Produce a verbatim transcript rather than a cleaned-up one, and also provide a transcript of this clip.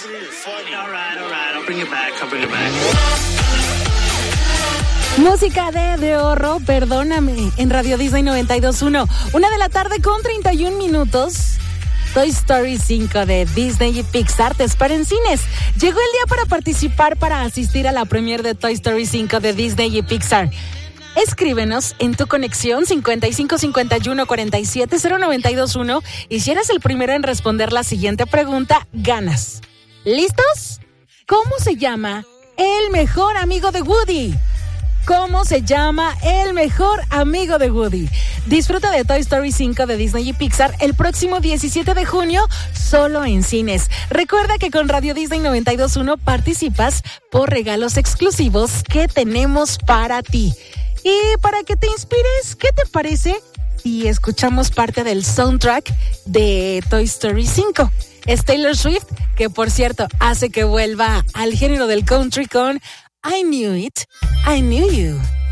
isn't even funny. All right, all right, I'll bring it back, I'll bring it back. Música de De Horro, perdóname, en Radio Disney noventa y dos punto uno. Una de la tarde con treinta y un minutos. Toy Story cinco de Disney y Pixar te espera en cines. Llegó el día para participar para asistir a la premiere de Toy Story cinco de Disney y Pixar. Escríbenos en tu conexión cincuenta y cinco cincuenta y uno cuarenta y siete cero noventa y dos uno y si eres el primero en responder la siguiente pregunta, ganas. ¿Listos? ¿Cómo se llama el mejor amigo de Woody? ¿Cómo se llama el mejor amigo de Woody? Disfruta de Toy Story cinco de Disney y Pixar el próximo diecisiete de junio, solo en cines. Recuerda que con Radio Disney noventa y dos punto uno participas por regalos exclusivos que tenemos para ti. Y para que te inspires, ¿qué te parece si escuchamos parte del soundtrack de Toy Story cinco? Es Taylor Swift, que por cierto hace que vuelva al género del country con I Knew It, I Knew You.